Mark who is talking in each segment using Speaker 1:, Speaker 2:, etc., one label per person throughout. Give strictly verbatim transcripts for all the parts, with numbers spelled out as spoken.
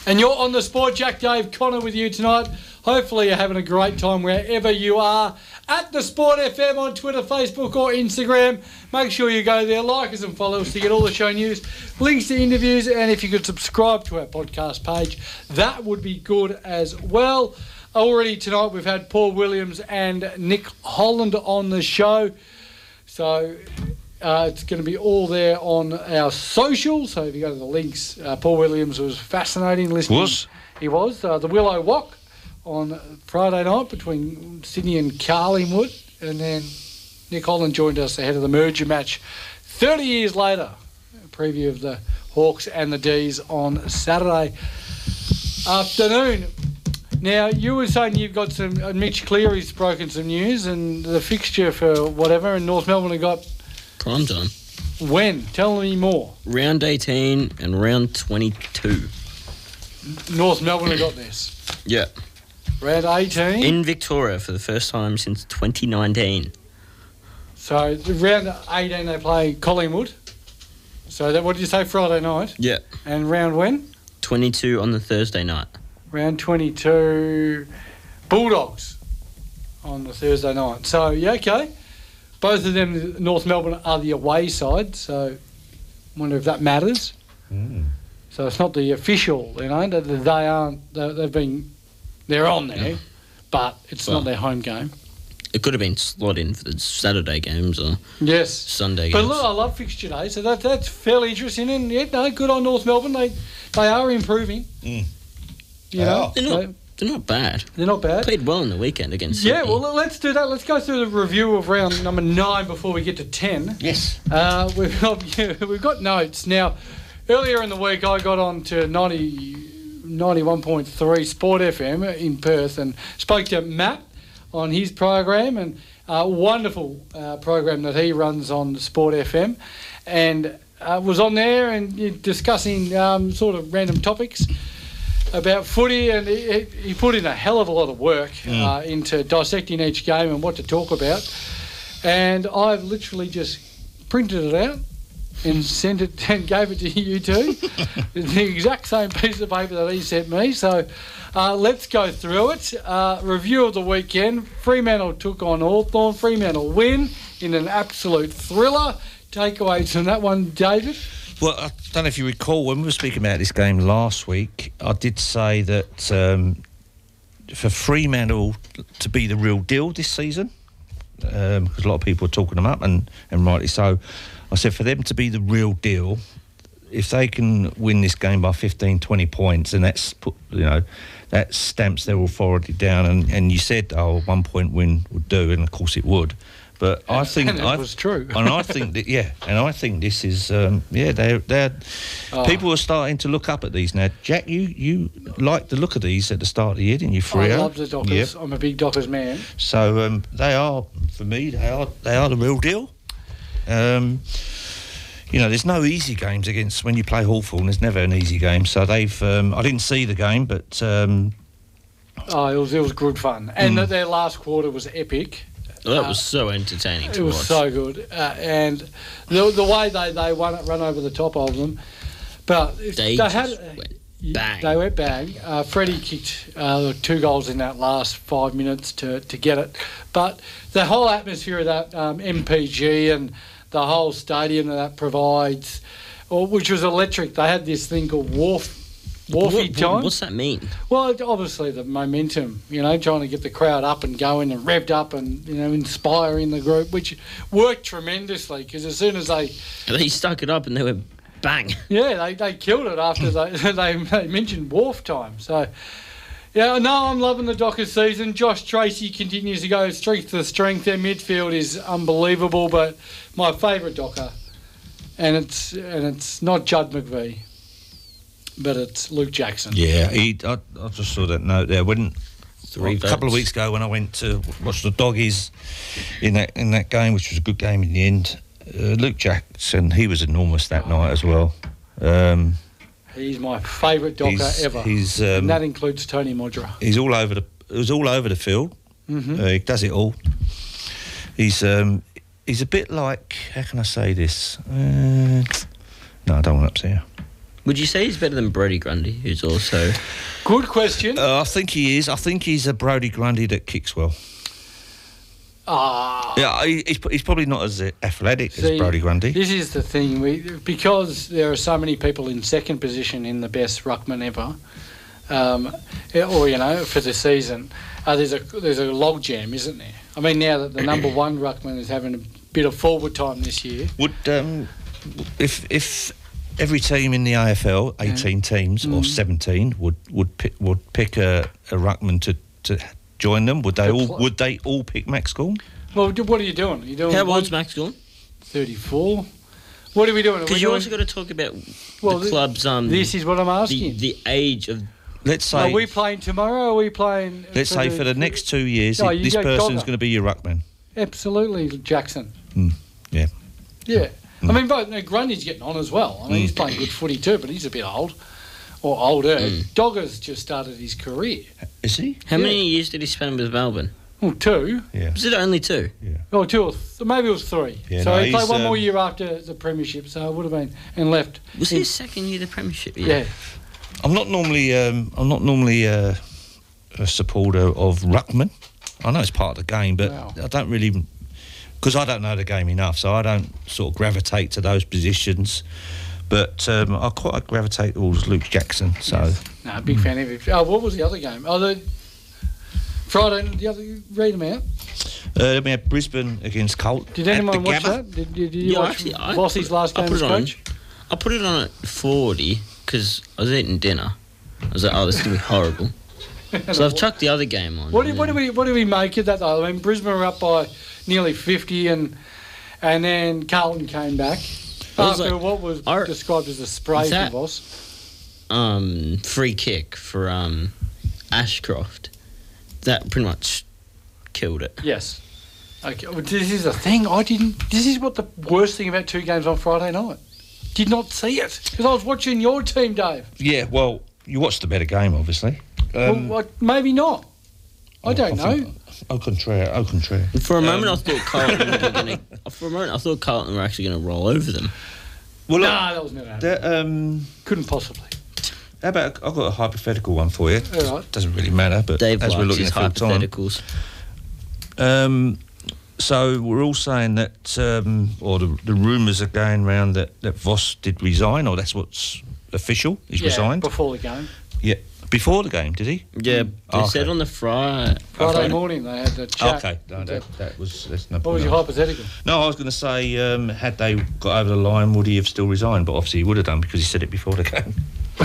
Speaker 1: And you're on the Sport. Jack, Dave, Connor with you tonight. Hopefully you're having a great time wherever you are. At the Sport F M on Twitter, Facebook or Instagram. Make sure you go there, like us and follow us to get all the show news, links to interviews, and if you could subscribe to our podcast page, that would be good as well. Already tonight we've had Paul Williams and Nick Holland on the show. So uh, it's going to be all there on our socials. So if you go to the links, uh, Paul Williams was fascinating listening.
Speaker 2: Was?
Speaker 1: He was. Uh, the Willow Walk on Friday night between Sydney and Carlingwood, and then Nick Holland joined us ahead of the merger match thirty years later. A preview of the Hawks and the D's on Saturday afternoon. Now, you were saying you've got some... Uh, Mitch Cleary's broken some news, and the fixture for whatever, and North Melbourne have got...
Speaker 3: Prime time.
Speaker 1: When? Tell me more.
Speaker 3: Round eighteen and round twenty-two.
Speaker 1: North Melbourne have got this.
Speaker 3: Yeah.
Speaker 1: Round eighteen.
Speaker 3: In Victoria for the first time since twenty nineteen.
Speaker 1: So, round eighteen they play Collingwood. So, that, what did you say, Friday night?
Speaker 3: Yeah.
Speaker 1: And round when?
Speaker 3: twenty-two on the Thursday night.
Speaker 1: Round twenty-two, Bulldogs on the Thursday night. So, yeah, okay. Both of them, North Melbourne, are the away side, so I wonder if that matters.
Speaker 2: Mm.
Speaker 1: So it's not the official, you know, that they aren't, they- they've been, they're on there,
Speaker 3: Yeah.
Speaker 1: but it's
Speaker 3: Well,
Speaker 1: not their home game.
Speaker 3: It could have been slot in for the Saturday games or
Speaker 1: Yes.
Speaker 3: Sunday
Speaker 1: But
Speaker 3: games.
Speaker 1: look, I love fixture day, so that, that's fairly interesting. And, yeah, no, good on North Melbourne. They they are improving.
Speaker 2: Mm.
Speaker 1: You
Speaker 2: They
Speaker 1: know,
Speaker 2: are.
Speaker 3: They're not,
Speaker 1: they,
Speaker 3: they're not bad.
Speaker 1: they're not bad.
Speaker 3: Played well in the weekend against
Speaker 1: Yeah,
Speaker 3: Sydney.
Speaker 1: well, let's do that. Let's go through the review of round number nine before we get to ten.
Speaker 2: Yes.
Speaker 1: Uh, we've got yeah, we've got notes now. Earlier in the week, I got on to ninety, ninety-one point three Sport F M in Perth and spoke to Matt on his program, and a wonderful uh, program that he runs on Sport F M, and uh, was on there and uh, discussing um, sort of random topics about footy, and he, he put in a hell of a lot of work
Speaker 2: Mm.
Speaker 1: uh, into dissecting each game and what to talk about. And I've literally just printed it out and sent it and gave it to you two. It's the exact same piece of paper that he sent me. So uh, let's go through it. Uh, review of the weekend. Fremantle took on Hawthorn. Fremantle win in an absolute thriller. Takeaways from that one, David?
Speaker 2: Well, I don't know if you recall, when we were speaking about this game last week, I did say that um, for Fremantle to be the real deal this season, um, because a lot of people are talking them up, and, and rightly so, I said for them to be the real deal, if they can win this game by fifteen, twenty points, and that's put, you know, that stamps their authority down. And, and you said, oh, a one point win would do, and of course it would. But I think
Speaker 1: and it
Speaker 2: I,
Speaker 1: was true.
Speaker 2: and I think that yeah, and I think this is um, yeah. They're they're
Speaker 1: Oh.
Speaker 2: people are starting to look up at these now. Jack, you you liked the look of these at the start of the year, didn't you?
Speaker 1: I
Speaker 2: Freo?
Speaker 1: love the Dockers.
Speaker 2: Yep.
Speaker 1: I'm a big Dockers man.
Speaker 2: So um, they are, for me, they are they are the real deal. Um, you know, there's no easy games against when you play Hawthorn. There's never an easy game. So they've. Um, I didn't see the game, but um,
Speaker 1: Oh, it was it was good fun. And
Speaker 2: Mm.
Speaker 1: their last quarter was epic.
Speaker 3: Well, that
Speaker 1: Uh,
Speaker 3: was so entertaining
Speaker 1: It
Speaker 3: to
Speaker 1: was
Speaker 3: watch.
Speaker 1: so good, uh, and the the way they they won it, run over the top of them, but if
Speaker 3: They
Speaker 1: they
Speaker 3: just
Speaker 1: had
Speaker 3: went
Speaker 1: y-
Speaker 3: bang.
Speaker 1: They went bang. Uh, Freddie kicked uh, two goals in that last five minutes to to get it, but the whole atmosphere of that um, M P G and the whole stadium that that provides, or, which was electric. They had this thing called Wharf. Wharfy
Speaker 3: What- what-
Speaker 1: time.
Speaker 3: What's that mean?
Speaker 1: Well, it- obviously the momentum, you know, trying to get the crowd up and going and revved up and, you know, inspiring the group, which worked tremendously because as soon as they,
Speaker 3: They stuck it up and they went bang.
Speaker 1: yeah, they, they killed it after they, they they mentioned wharf time. So, yeah, no, I'm loving the Dockers season. Josh Tracy continues to go strength to strength. Their midfield is unbelievable, but my favourite Docker, and it's and it's not Judd McVie, but it's Luke Jackson.
Speaker 2: yeah, he, I, I just saw that note there. When
Speaker 3: Three
Speaker 2: a couple of
Speaker 3: votes.
Speaker 2: weeks ago, when I went to watch the Doggies in that in that game, which was a good game in the end, uh, Luke Jackson, he was enormous that night as well. Um,
Speaker 1: He's my favourite Docker
Speaker 2: he's,
Speaker 1: ever.
Speaker 2: He's um,
Speaker 1: and that includes Tony Modra.
Speaker 2: he's all over the it was all over the field.
Speaker 1: Mm-hmm.
Speaker 2: Uh, he does it all. He's um, he's a bit like, how can I say this? Uh, no, I don't want to upset you.
Speaker 3: Would you say he's better than Brody Grundy, who's also...
Speaker 1: Good question.
Speaker 2: Uh, I think he is. I think he's a Brody Grundy that kicks well.
Speaker 1: Ah,
Speaker 2: Yeah, he- he's, he's probably not as athletic
Speaker 1: See,
Speaker 2: as Brody Grundy.
Speaker 1: This is the thing. We because there are so many people in second position in the best ruckman ever, um, or you know, for the season. Uh, there's a there's a log jam, isn't there? I mean, now that the number one ruckman is having a bit of forward time this year.
Speaker 2: Would um, if if every team in the A F L, eighteen teams or
Speaker 1: Mm.
Speaker 2: seventeen, would would pick, would pick a, a ruckman to, to join them, would they
Speaker 1: The
Speaker 2: all
Speaker 1: pl-
Speaker 2: would they all pick Max Gorn?
Speaker 1: Well, d- what are you doing? Are you doing
Speaker 3: How
Speaker 1: one-
Speaker 3: old's Max Gorn?
Speaker 1: thirty-four. What are we doing? Are we
Speaker 3: Because you
Speaker 1: doing
Speaker 3: also got to talk about
Speaker 1: Well,
Speaker 3: the
Speaker 1: thi-
Speaker 3: club's... Um,
Speaker 1: this is what I'm
Speaker 3: the,
Speaker 1: asking.
Speaker 3: the age of...
Speaker 2: Let's say
Speaker 1: Are we playing tomorrow? Or are we playing?
Speaker 2: let's say for the next two years,
Speaker 1: No,
Speaker 2: it-
Speaker 1: you
Speaker 2: this
Speaker 1: go
Speaker 2: person's
Speaker 1: Dogger.
Speaker 2: going to be your ruckman.
Speaker 1: Absolutely, Jackson.
Speaker 2: Mm, yeah.
Speaker 1: Yeah. I mean, but no, Grundy's getting on as well. I mean, he's playing good footy too, but he's a bit old. Or older. Dogger's just started his career.
Speaker 2: Is he?
Speaker 3: How
Speaker 1: Yeah.
Speaker 3: many years did he spend with Melbourne?
Speaker 1: Well, two.
Speaker 2: Yeah.
Speaker 3: Was it only two?
Speaker 1: Oh, two or th- maybe it was three.
Speaker 2: Yeah,
Speaker 1: so
Speaker 2: no,
Speaker 1: he played
Speaker 2: he's,
Speaker 1: one more
Speaker 2: um,
Speaker 1: year after the premiership, so it would have been and left.
Speaker 3: Was
Speaker 1: in-
Speaker 3: his second year the Premiership?
Speaker 1: Yeah.
Speaker 2: I'm not normally um, I'm not normally uh, a supporter of ruckman. I know it's part of the game, but
Speaker 1: Wow.
Speaker 2: I don't really because I don't know the game enough, so I don't sort of gravitate to those positions. But um, I quite gravitate towards Luke Jackson. So
Speaker 1: Yes. No, big fan of it. Oh, what was the other game? Oh, the Friday. The other. Read them out.
Speaker 2: uh, we had Brisbane against Colt.
Speaker 1: Did
Speaker 2: at
Speaker 1: anyone
Speaker 2: the
Speaker 1: watch
Speaker 2: Gabba.
Speaker 1: that? Did, did, did you
Speaker 3: Yeah,
Speaker 1: watch
Speaker 3: actually, I
Speaker 1: Vossi's
Speaker 3: put-
Speaker 1: last
Speaker 3: I
Speaker 1: game
Speaker 3: put
Speaker 1: as
Speaker 3: it on.
Speaker 1: coach?
Speaker 3: I put it on at forty because I was eating dinner. I was like, oh, this is going to be horrible. So I've chucked the other game on.
Speaker 1: What do,
Speaker 3: and
Speaker 1: what do
Speaker 3: then-
Speaker 1: we what do we make of that though? I mean, Brisbane were up by nearly fifty, and and then Carlton came back
Speaker 3: Well, it was
Speaker 1: after
Speaker 3: like-
Speaker 1: what was
Speaker 3: our-
Speaker 1: described as a spray
Speaker 3: that-
Speaker 1: from Voss.
Speaker 3: um, free kick for um, Ashcroft. That pretty much killed it.
Speaker 1: Yes. Okay. Well, this is the thing. I didn't. This is what the worst thing about two games on Friday night. Did not see it because I was watching your team, Dave.
Speaker 2: Yeah, well, you watched the better game, obviously. Um,
Speaker 1: well, what- maybe not. I don't know.
Speaker 2: think- Au contraire, au contraire.
Speaker 3: For a moment,
Speaker 2: Um,
Speaker 3: I thought Carlton were going to. For a moment, I thought Carlton were actually going to roll over them.
Speaker 2: Well,
Speaker 1: No,
Speaker 2: look,
Speaker 1: that was never happening.
Speaker 2: that, um,
Speaker 1: Couldn't possibly.
Speaker 2: how about I've got a hypothetical one for you.
Speaker 1: All right.
Speaker 2: Doesn't really matter, but
Speaker 3: Dave
Speaker 2: as we're
Speaker 3: likes
Speaker 2: looking
Speaker 3: his
Speaker 2: at full time.
Speaker 3: hypotheticals.
Speaker 2: Um, so we're all saying that, um, or the, the rumours are going around that, that Voss did resign, or that's what's official. He's
Speaker 1: Yeah,
Speaker 2: resigned.
Speaker 1: before the game.
Speaker 2: Yeah, before the game, did he?
Speaker 3: Yeah, they
Speaker 2: Okay.
Speaker 3: said on the Friday.
Speaker 1: Friday
Speaker 2: Okay.
Speaker 1: morning they had the chat.
Speaker 2: Okay, no, that, that was that's no
Speaker 1: What was your
Speaker 2: no.
Speaker 1: hypothetical?
Speaker 2: No, I was going to say, um, had they got over the line, would he have still resigned? But obviously he would have done because he said it before the game.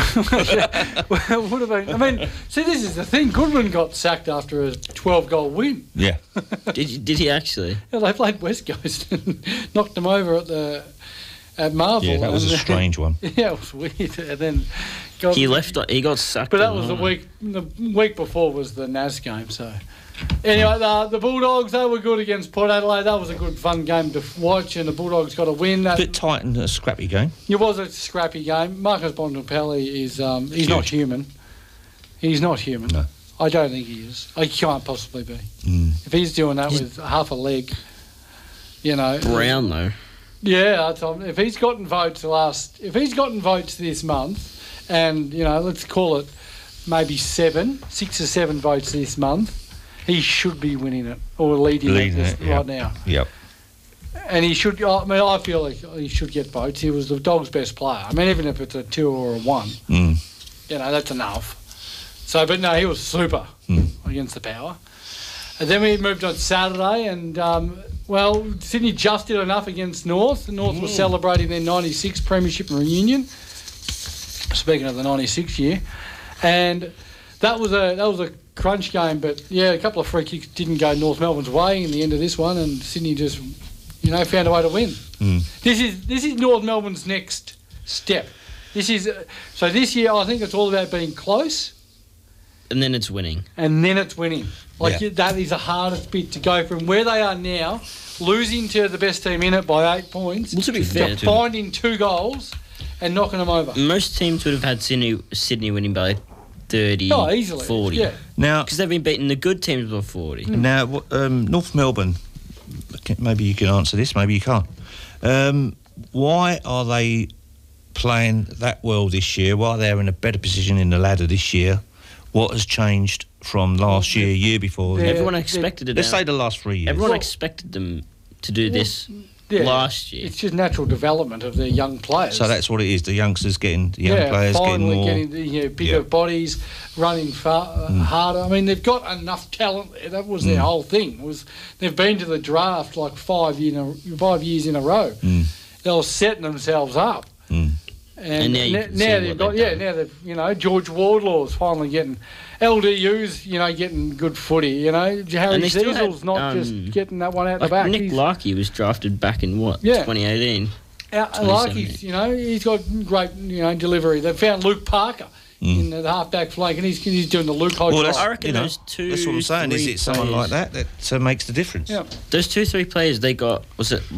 Speaker 1: Well, it would have been. I mean, see, this is the thing. Goodwin got sacked after a twelve-goal win.
Speaker 2: Yeah.
Speaker 3: Did you- did he actually?
Speaker 1: Yeah, they played West Coast and knocked them over at the at Marvel.
Speaker 2: Yeah, that was a
Speaker 1: and-
Speaker 2: strange one.
Speaker 1: Yeah, it was weird. And then got,
Speaker 3: He left. He got sacked.
Speaker 1: but that
Speaker 3: in
Speaker 1: was the
Speaker 3: line.
Speaker 1: week. The week before was the N A S game. So anyway, the, the Bulldogs they were good against Port Adelaide. That was a good, fun game to watch, and the Bulldogs got a win. That,
Speaker 2: Bit tight and a scrappy game.
Speaker 1: It was a scrappy game. Marcus Bontempelli is um, he's not
Speaker 2: Huge.
Speaker 1: human. He's not human.
Speaker 2: No.
Speaker 1: I don't think he is. He can't possibly be.
Speaker 2: Mm.
Speaker 1: If he's doing that
Speaker 3: He's-
Speaker 1: with half a leg, you know.
Speaker 3: Brown though.
Speaker 1: Yeah, I told him, if he's gotten votes last, if he's gotten votes this month, and you know, let's call it maybe seven, six or seven votes this month, he should be winning it or leading,
Speaker 2: Leading
Speaker 1: it, this,
Speaker 2: it, yeah.
Speaker 1: right now.
Speaker 2: Yep.
Speaker 1: And he should. I mean, I feel like he should get votes. He was the Dogs' best player. I mean, even if it's a two or a one,
Speaker 2: Mm.
Speaker 1: you know, that's enough. So, but no, he was super
Speaker 2: Mm.
Speaker 1: against the Power. And then we moved on Saturday, and um, well, Sydney just did enough against North. North was celebrating their ninety-six premiership reunion. Speaking of the ninety-six year, and that was a that was a crunch game. But yeah, a couple of free kicks didn't go North Melbourne's way in the end of this one, and Sydney just, you know, found a way to win.
Speaker 2: Mm.
Speaker 1: This is this is North Melbourne's next step. This is uh, so this year. I think it's all about being close.
Speaker 3: And then it's winning.
Speaker 1: And then it's winning. Like
Speaker 2: Yeah.
Speaker 1: that is the hardest bit to go from where they are now, losing to the best team in it by eight points,
Speaker 3: Well, to be
Speaker 1: to
Speaker 3: fair,
Speaker 1: finding two goals and knocking them over.
Speaker 3: most teams would have had Sydney Sydney winning by thirty,
Speaker 1: Oh, easily.
Speaker 3: forty.
Speaker 1: Yeah.
Speaker 2: Now,
Speaker 3: Because they've been beating the good teams by forty.
Speaker 2: now, what- um, North Melbourne. okay, Maybe you can answer this. Maybe you can't. Um, why are they playing that well this year, why they're in a better position in the ladder this year, what has changed from last year, year before?
Speaker 1: Yeah.
Speaker 3: Everyone expected it.
Speaker 2: Let's
Speaker 3: now.
Speaker 2: say the last three years.
Speaker 3: Everyone
Speaker 1: Well-
Speaker 3: expected them to do this
Speaker 1: Yeah,
Speaker 3: last year.
Speaker 1: It's just natural development of their young players.
Speaker 2: So that's what it is. The youngsters getting, the young
Speaker 1: yeah,
Speaker 2: players getting
Speaker 1: finally
Speaker 2: more.
Speaker 1: getting the, you know, bigger
Speaker 2: Yeah.
Speaker 1: bodies, running far, uh,
Speaker 2: Mm.
Speaker 1: harder. I mean, they've got enough talent. That was their
Speaker 2: Mm.
Speaker 1: whole thing. Was they've been to the draft like five year in a, five years in a row.
Speaker 2: Mm.
Speaker 1: They were setting themselves up.
Speaker 2: Mm.
Speaker 1: And,
Speaker 3: And now you
Speaker 1: now,
Speaker 3: can see
Speaker 1: now
Speaker 3: what
Speaker 1: they've got,
Speaker 3: they've
Speaker 1: yeah,
Speaker 3: done.
Speaker 1: now they've, you know, George Wardlaw's finally getting, L D U's, you know, getting good footy, you know, Harry
Speaker 3: And they still
Speaker 1: Cecil's
Speaker 3: had,
Speaker 1: not
Speaker 3: um,
Speaker 1: just getting that one out
Speaker 3: Like
Speaker 1: the back.
Speaker 3: Nick
Speaker 1: He's
Speaker 3: Larkey was drafted back in what,
Speaker 1: Yeah.
Speaker 3: twenty eighteen?
Speaker 1: out, like he's, you know, he's got great, you know, delivery. They found Luke Parker
Speaker 2: Mm.
Speaker 1: in the half-back flank, and he's, he's doing the Luke Hodge.
Speaker 2: Well, that's,
Speaker 3: I reckon
Speaker 2: you know,
Speaker 3: those two,
Speaker 2: that's what I'm saying. Is
Speaker 3: three
Speaker 2: it someone like
Speaker 3: players-
Speaker 2: that that uh, makes the difference?
Speaker 1: Yeah.
Speaker 3: Those two, three players they got, was it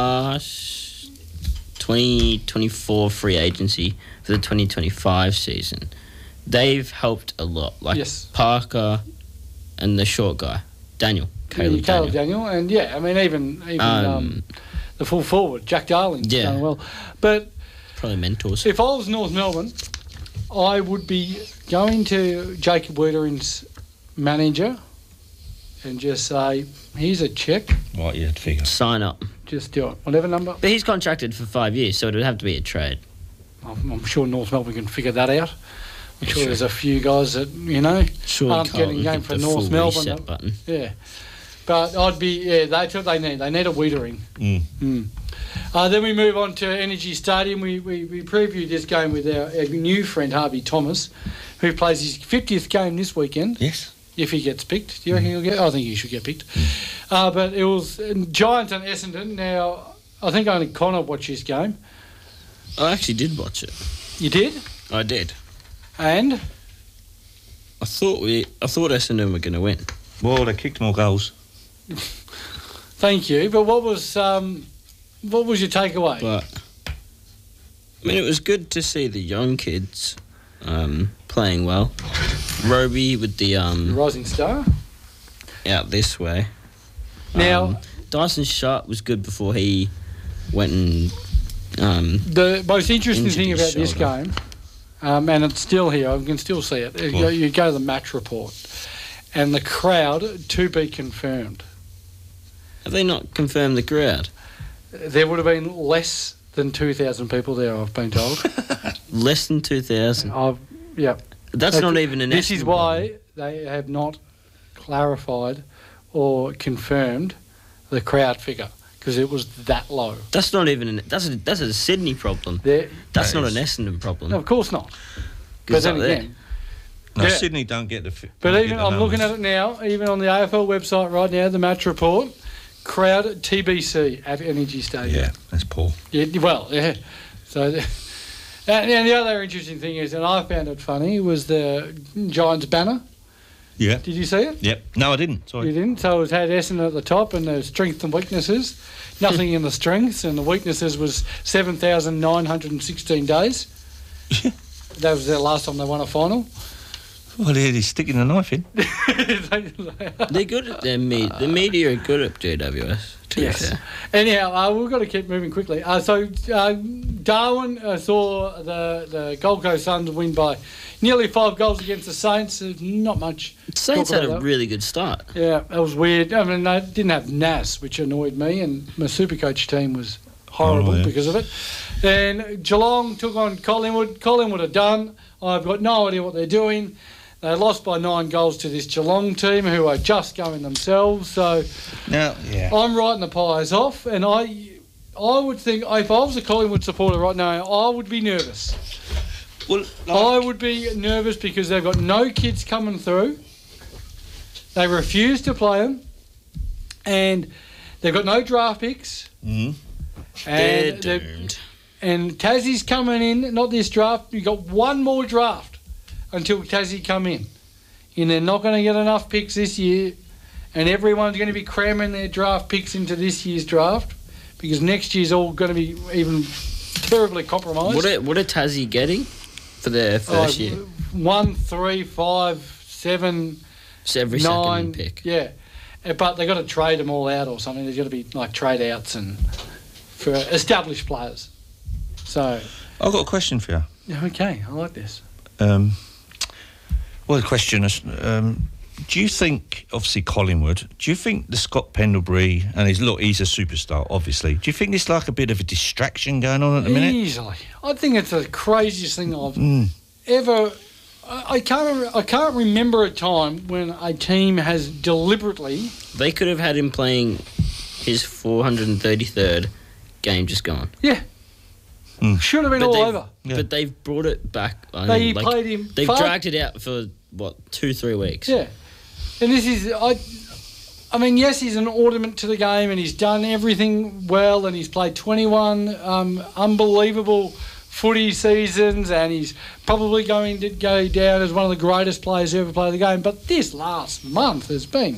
Speaker 3: last twenty twenty-four free agency for the twenty twenty-five season? They've helped a lot. Like
Speaker 1: Yes.
Speaker 3: Parker and the short guy, Daniel. Caleb,
Speaker 1: Caleb
Speaker 3: Daniel.
Speaker 1: Daniel, and yeah, I mean, even even um,
Speaker 3: Um,
Speaker 1: the full forward, Jack Darling's
Speaker 3: Yeah.
Speaker 1: done well. But
Speaker 3: probably mentors.
Speaker 1: if I was North Melbourne, I would be going to Jacob Wiedering's manager and just say, here's a check,
Speaker 2: Right, yeah, figure.
Speaker 3: Sign up.
Speaker 1: just do it. Whatever number.
Speaker 3: But he's contracted for five years, so it would have to be a trade.
Speaker 1: I'm, I'm sure North Melbourne can figure that out. I'm sure
Speaker 3: Sure.
Speaker 1: there's a few guys that, you know,
Speaker 3: Surely
Speaker 1: aren't
Speaker 3: Carlton
Speaker 1: getting game
Speaker 3: hit
Speaker 1: for
Speaker 3: the
Speaker 1: North
Speaker 3: full
Speaker 1: Melbourne.
Speaker 3: reset button.
Speaker 1: Yeah. But I'd be, yeah, that's what they need. They need a Wiedering.
Speaker 2: Mm.
Speaker 1: Mm. Uh, then we move on to Energy Stadium. We, we, we previewed this game with our, our new friend Harvey Thomas, who plays his fiftieth game this weekend,
Speaker 2: Yes.
Speaker 1: if he gets picked. Do you reckon he'll get? I think he should get picked. Uh, but it was uh, Giants and Essendon. Now, I think only Connor watched this game.
Speaker 3: I actually did watch it.
Speaker 1: You did?
Speaker 3: I did.
Speaker 1: And?
Speaker 3: I thought we. I thought Essendon were going to win.
Speaker 2: Well, they kicked more goals.
Speaker 1: Thank you. But what was um, what was your takeaway?
Speaker 3: But I mean, it was good to see the young kids um, playing well. Roby with the um,
Speaker 1: Rising Star.
Speaker 3: out this way.
Speaker 1: Now,
Speaker 3: Um, Dyson Sharp was good before he went and um,
Speaker 1: the most interesting
Speaker 3: injured
Speaker 1: thing
Speaker 3: his
Speaker 1: about this
Speaker 3: shoulder.
Speaker 1: game, um, and it's still here, I can still see it. You go, you go to the match report, and the crowd to be confirmed.
Speaker 3: have they not confirmed the crowd?
Speaker 1: There would have been less than two thousand people there, I've been told.
Speaker 3: Less than two thousand.
Speaker 1: I've, yeah.
Speaker 3: That's
Speaker 1: They-
Speaker 3: not even an.
Speaker 1: This is
Speaker 3: estimate.
Speaker 1: why they have not clarified or confirmed the crowd figure, because it was that low.
Speaker 3: That's not even. An, that's a that's a Sydney problem.
Speaker 1: There,
Speaker 3: That's
Speaker 2: That
Speaker 3: not
Speaker 2: is.
Speaker 3: an Essendon problem.
Speaker 1: of course not. But
Speaker 3: It's
Speaker 1: then
Speaker 3: not there.
Speaker 1: again,
Speaker 2: No,
Speaker 1: Yeah.
Speaker 2: Sydney don't get the. fi-
Speaker 1: but
Speaker 2: don't
Speaker 1: even
Speaker 2: get the
Speaker 1: I'm looking at
Speaker 2: numbers.
Speaker 1: it now, even on the A F L website right now, the match report, crowd T B C at Energy Stadium.
Speaker 2: Yeah, that's poor.
Speaker 1: Yeah, well, yeah. So, the, and, and the other interesting thing is, and I found it funny, was the Giants banner.
Speaker 2: Yeah.
Speaker 1: Did you see it?
Speaker 2: Yep. No, I didn't.
Speaker 1: You
Speaker 2: Sorry.
Speaker 1: didn't. So it had Essendon at the top and the strengths and weaknesses. Nothing in the strengths, and the weaknesses was seven thousand nine hundred sixteen days. That was their last time they won a final.
Speaker 2: Well, they're they're sticking the knife in.
Speaker 3: They're good at their me. The media are good at G W S. To be
Speaker 1: Yes.
Speaker 3: fair.
Speaker 1: Anyhow, uh, we've got to keep moving quickly. Uh, so uh, Darwin uh, saw the, the Gold Coast Suns win by nearly five goals against the Saints. There's not much.
Speaker 3: Saints
Speaker 1: talk
Speaker 3: had
Speaker 1: about
Speaker 3: a
Speaker 1: that.
Speaker 3: really good start.
Speaker 1: Yeah, that was weird. I mean, they didn't have Nas, which annoyed me, and my Supercoach team was horrible
Speaker 2: Oh, yeah.
Speaker 1: because of it. Then Geelong took on Collingwood. Collingwood are done. I've got no idea what they're doing. They lost by nine goals to this Geelong team, who are just going themselves. So
Speaker 2: Now, yeah.
Speaker 1: I'm writing the Pies off, and I, I would think if I was a Collingwood supporter right now, I would be nervous.
Speaker 2: Well,
Speaker 1: I would be nervous because they've got no kids coming through. They refuse to play them, and they've got no draft picks.
Speaker 2: Mm.
Speaker 3: They're
Speaker 1: And they're-
Speaker 3: doomed.
Speaker 1: and Tassie's coming in. Not this draft. You've got one more draft until Tassie come in, and they're not going to get enough picks this year. And everyone's going to be cramming their draft picks into this year's draft because next year's all going to be even terribly compromised.
Speaker 3: What are, what are Tassie getting for their first
Speaker 1: Oh,
Speaker 3: year?
Speaker 1: One, three, five, seven,
Speaker 3: It's every
Speaker 1: nine.
Speaker 3: second pick.
Speaker 1: Yeah, Uh, but they've got to trade them all out or something. There's got to be like trade outs and for established players. So
Speaker 2: I've got a question for you.
Speaker 1: Yeah, okay, I like this.
Speaker 2: Um, well, the question is, um, do you think, obviously Collingwood, do you think the Scott Pendlebury, and he's, look, he's a superstar, obviously, do you think there's like a bit of a distraction going on at the minute?
Speaker 1: Easily. I think it's the craziest thing I've
Speaker 2: Mm.
Speaker 1: ever... I I can't, I can't remember a time when a team has deliberately...
Speaker 3: They could have had him playing his four hundred thirty-third game just gone.
Speaker 1: Yeah.
Speaker 2: Mm.
Speaker 1: Should have been
Speaker 3: But
Speaker 1: all
Speaker 3: they've-
Speaker 1: over.
Speaker 2: Yeah.
Speaker 3: But they've brought it back. I
Speaker 1: They
Speaker 3: mean, like,
Speaker 1: played him
Speaker 3: They've
Speaker 1: far-
Speaker 3: dragged it out for, what, two, three weeks?
Speaker 1: Yeah. And this is... I, I mean, yes, he's an ornament to the game and he's done everything well and he's played twenty-one um, unbelievable footy seasons and he's probably going to go down as one of the greatest players who ever played the game. But this last month has been...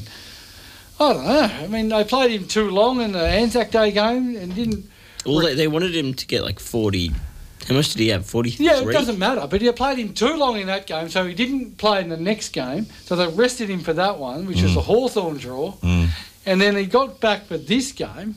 Speaker 1: I don't know. I mean, they played him too long in the Anzac Day game and didn't...
Speaker 3: Well, they, they wanted him to get like forty. How much did he have? forty-three?
Speaker 1: Yeah, it doesn't matter. But he played him too long in that game, so he didn't play in the next game. So they rested him for that one, which was the Hawthorn draw.
Speaker 2: Mm.
Speaker 1: And then he got back for this game.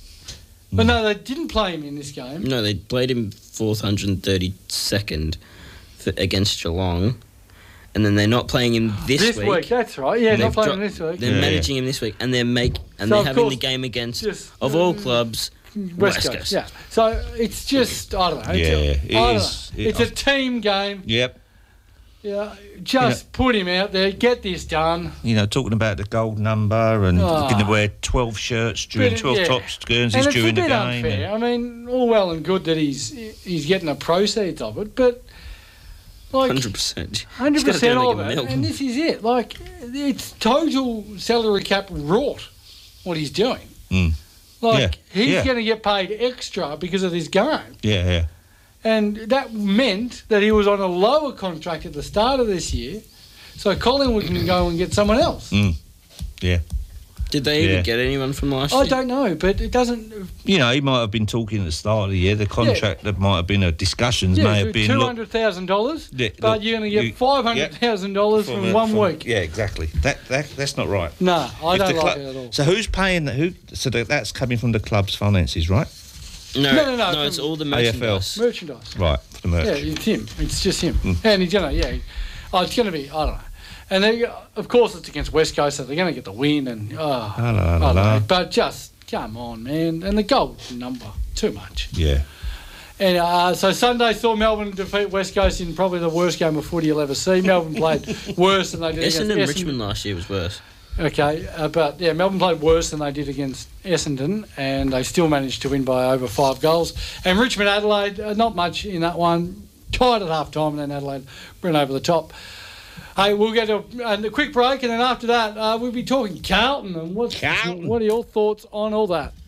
Speaker 1: But no, they didn't play him in this game.
Speaker 3: No, they played him four hundred thirty-second for, against Geelong. And then they're not playing him this,
Speaker 1: This
Speaker 3: week.
Speaker 1: week, that's right. Yeah,
Speaker 3: And
Speaker 1: not
Speaker 3: they've
Speaker 1: playing
Speaker 3: dro-
Speaker 1: him this week.
Speaker 3: They're
Speaker 2: Yeah,
Speaker 3: managing him this week, and they're make and
Speaker 1: So,
Speaker 3: they're
Speaker 1: of
Speaker 3: having
Speaker 1: course,
Speaker 3: the game against
Speaker 1: just,
Speaker 3: of all
Speaker 1: uh,
Speaker 3: clubs.
Speaker 1: West,
Speaker 3: West
Speaker 1: Coast.
Speaker 3: Coast.
Speaker 1: Yeah. So it's just, I don't know. It's
Speaker 2: Yeah,
Speaker 1: a,
Speaker 2: it
Speaker 1: I don't
Speaker 2: is.
Speaker 1: know.
Speaker 2: It-
Speaker 1: It's a team game.
Speaker 2: Yep.
Speaker 1: Yeah, just put him out there, get this done.
Speaker 2: You know, talking about the gold number and
Speaker 1: Ah.
Speaker 2: going to wear twelve shirts during
Speaker 1: But,
Speaker 2: twelve
Speaker 1: yeah.
Speaker 2: tops Guernseys
Speaker 1: And it's a
Speaker 2: during the
Speaker 1: bit
Speaker 2: game.
Speaker 1: unfair.
Speaker 2: and-
Speaker 1: I mean, all well and good that he's he's getting the proceeds of it, but like
Speaker 3: Hundred percent.
Speaker 1: hundred percent of it. And this is it. Like it's total salary cap rot. What he's doing.
Speaker 2: Mm.
Speaker 1: Like
Speaker 2: Yeah,
Speaker 1: he's
Speaker 2: yeah.
Speaker 1: going to get paid extra because of this game.
Speaker 2: Yeah, yeah.
Speaker 1: And that meant that he was on a lower contract at the start of this year, so Collingwood can go and get someone else.
Speaker 2: Mm. Yeah.
Speaker 3: Did they
Speaker 2: Yeah.
Speaker 3: even get anyone from last
Speaker 1: I
Speaker 3: year?
Speaker 1: don't know, but it doesn't.
Speaker 2: You know, he might have been talking at the start of the year. The contract that might have been, a discussions may
Speaker 1: Yeah,
Speaker 2: have been.
Speaker 1: two
Speaker 2: look,
Speaker 1: hundred thousand dollars,
Speaker 2: Yeah,
Speaker 1: but
Speaker 2: look,
Speaker 1: you're going to get
Speaker 2: you-
Speaker 1: five hundred thousand dollars from,
Speaker 2: a-
Speaker 1: one
Speaker 2: from-
Speaker 1: week.
Speaker 2: Yeah, exactly. That, that that's not right.
Speaker 1: No, I
Speaker 2: If
Speaker 1: don't
Speaker 2: the
Speaker 1: like
Speaker 2: club-
Speaker 1: it at all.
Speaker 2: So who's paying? The, who? So that, that's coming from the club's finances, right?
Speaker 3: No,
Speaker 1: No, no, no,
Speaker 3: no. It's
Speaker 1: from
Speaker 3: all the
Speaker 2: A F L.
Speaker 3: merchandise.
Speaker 1: Merchandise.
Speaker 2: Right, for the merch.
Speaker 1: Yeah, it's him. It's just him.
Speaker 2: Mm.
Speaker 1: And he's going to, yeah. Oh, it's going to be, I don't know. And they, of course, it's against West Coast, so they're going to get the win. And oh,
Speaker 2: La, la, la,
Speaker 1: I don't
Speaker 2: la.
Speaker 1: know. But just, come on, man. And the goal number, too much.
Speaker 2: Yeah.
Speaker 1: And uh, so Sunday saw Melbourne defeat West Coast in probably the worst game of footy you'll ever see. Melbourne played worse than they did
Speaker 3: Essendon
Speaker 1: against
Speaker 3: and
Speaker 1: Essendon.
Speaker 3: Richmond last year was worse.
Speaker 1: Okay, uh, but yeah, Melbourne played worse than they did against Essendon, and they still managed to win by over five goals. And Richmond Adelaide, uh, not much in that one, tied at half time, and then Adelaide went over the top. Hey, we'll get a, a quick break, and then after that, uh, we'll be talking Carlton and what's,
Speaker 2: Carlton.
Speaker 1: what are your thoughts on all that?